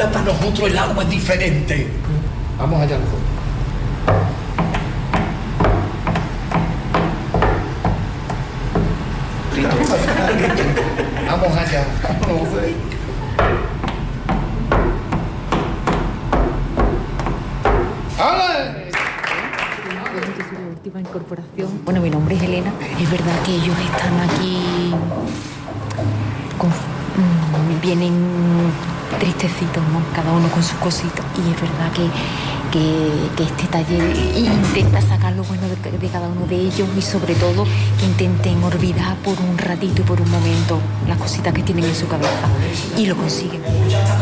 ahora para nosotros el agua es diferente. Vamos allá los dos. Vamos allá. Última incorporación. Bueno, mi nombre es Elena. Es verdad que ellos están aquí vienen tristecitos, ¿no? Cada uno con sus cositas. Y es verdad que este taller intenta sacar lo bueno de cada uno de ellos y sobre todo que intenten olvidar por un ratito y por un momento las cositas que tienen en su cabeza y lo consiguen.